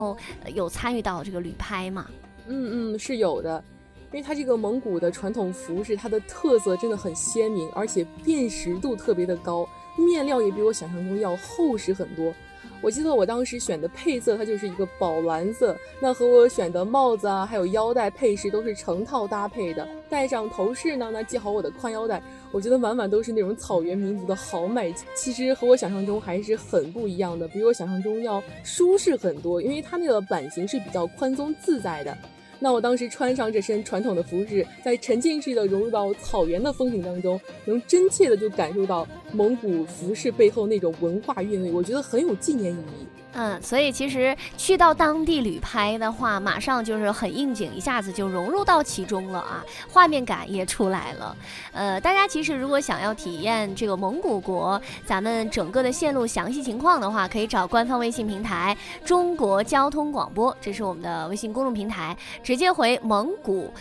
有参与到这个旅拍吗？ 是有的。因为它这个蒙古的传统服饰，它的特色真的很鲜明，而且辨识度特别的高，面料也比我想象中要厚实很多。我记得我当时选的配色，它就是一个宝蓝色，那和我选的帽子啊，还有腰带配饰都是成套搭配的。戴上头饰呢，那系好我的宽腰带，我觉得满满都是那种草原民族的豪迈。其实和我想象中还是很不一样的，比我想象中要舒适很多，因为它那个版型是比较宽松自在的。那我当时穿上这身传统的服饰，在沉浸式的融入到草原的风景当中，能真切的就感受到蒙古服饰背后那种文化韵味，我觉得很有纪念意义。 所以其实去到当地旅拍的话，马上就是很应景，一下子就融入到其中了啊，画面感也出来了。大家其实如果想要体验这个蒙古国咱们整个的线路详细情况的话，可以找官方微信平台中国交通广播，这是我们的微信公众平台，直接回蒙古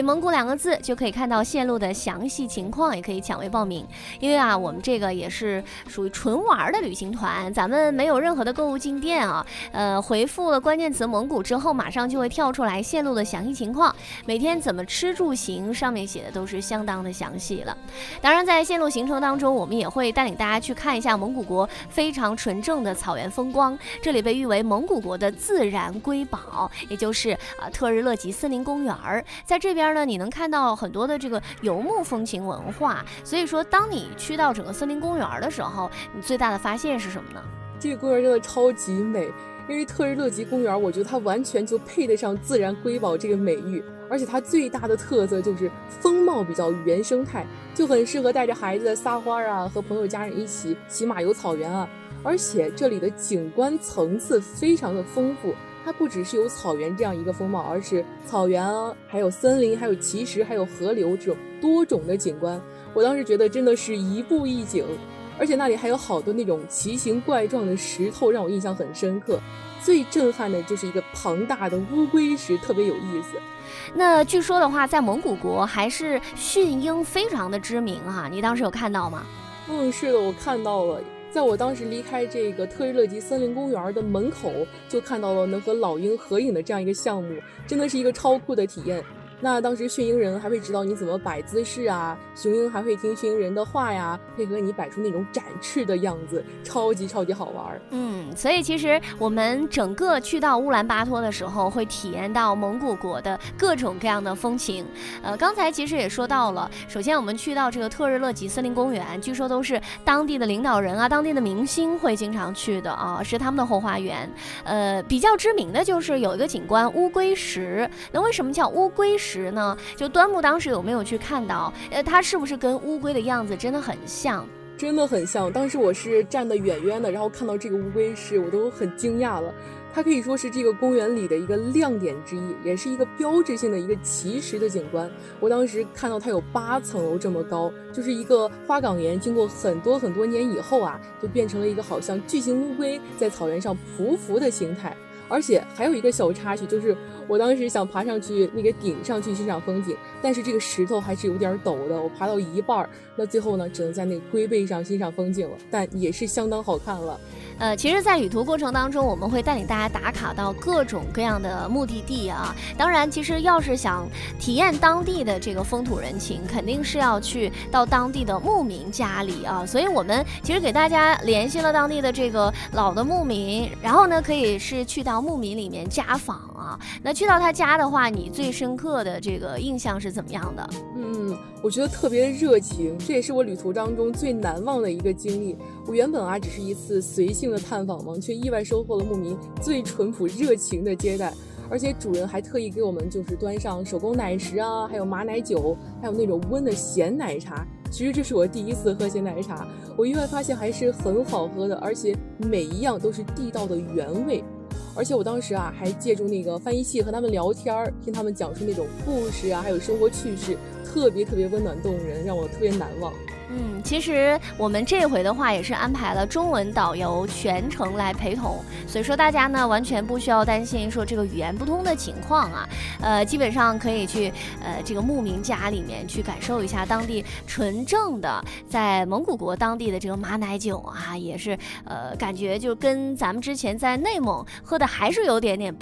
2个字就可以看到线路的详细情况，也可以抢位报名。因为我们这个也是属于纯玩的旅行团，咱们没有任何的购物进店回复了关键词蒙古之后，马上就会跳出来线路的详细情况，每天怎么吃住行上面写的都是相当的详细了。当然在线路行程当中，我们也会带领大家去看一下蒙古国非常纯正的草原风光，这里被誉为蒙古国的自然瑰宝，也就是特日勒吉森林公园。在这边呢，你能看到很多的这个游牧风情文化，所以说当你去到整个森林公园的时候，你最大的发现是什么呢？ 这个公园真的超级美，因为特日勒吉公园，我觉得它完全就配得上自然瑰宝这个美誉，而且它最大的特色就是风貌比较原生态，就很适合带着孩子撒花啊，和朋友家人一起骑马游草原啊。而且这里的景观层次非常的丰富，它不只是有草原这样一个风貌，而是草原啊，还有森林，还有奇石，还有河流，这种多种的景观，我当时觉得真的是一步一景。而且那里还有好多那种奇形怪状的石头，让我印象很深刻。最震撼的就是一个庞大的乌龟石，特别有意思。 那据说的话，在蒙古国还是驯鹰非常的知名你当时有看到吗？ 是的，我看到了。在我当时离开这个特日勒吉森林公园的门口，就看到了能和老鹰合影的这样一个项目，真的是一个超酷的体验。那当时驯鹰人还会指导你怎么摆姿势啊，雄鹰还会听驯鹰人的话呀，配合你摆出那种展翅的样子，超级好玩。 所以其实我们整个去到乌兰巴托的时候，会体验到蒙古国的各种各样的风情。刚才其实也说到了，首先我们去到这个特日勒吉森林公园，据说都是当地的领导人当地的明星会经常去的是他们的后花园。比较知名的就是有一个景观乌龟石。那为什么叫乌龟石呢？就端木当时有没有去看到它是不是跟乌龟的样子真的很像？ 真的很像，当时我是站得远远的，然后看到这个乌龟石，我都很惊讶了。它可以说是这个公园里的一个亮点之一，也是一个标志性的一个奇石的景观。我当时看到它有8层楼这么高，就是一个花岗岩经过很多年以后就变成了一个好像巨型乌龟在草原上匍匐的形态。而且还有一个小插曲，就是我当时想爬上去那个顶上去欣赏风景，但是这个石头还是有点陡的，我爬到一半，那最后呢只能在那个龟背上欣赏风景了，但也是相当好看了。 其实在旅途过程当中，我们会带领大家打卡到各种各样的目的地当然其实要是想体验当地的这个风土人情，肯定是要去到当地的牧民家里所以我们其实给大家联系了当地的这个老的牧民，然后呢可以是去到牧民里面家访那去到他家的话，你最深刻的这个印象是怎么样的？ 我觉得特别热情，这也是我旅途当中最难忘的一个经历。我原本只是一次随性的探访嘛，却意外收获了牧民最淳朴热情的接待，而且主人还特意给我们就是端上手工奶食还有马奶酒，还有那种温的咸奶茶。其实这是我第一次喝咸奶茶，我意外发现还是很好喝的，而且每一样都是地道的原味。而且我当时还借助那个翻译器和他们聊天，听他们讲述那种故事还有生活趣事，特别温暖动人，让我特别难忘。 其实我们这回的话也是安排了中文导游全程来陪同，所以说大家呢完全不需要担心说这个语言不通的情况基本上可以去这个牧民家里面去感受一下当地纯正的在蒙古国当地的这个马奶酒也是感觉就跟咱们之前在内蒙喝的还是有点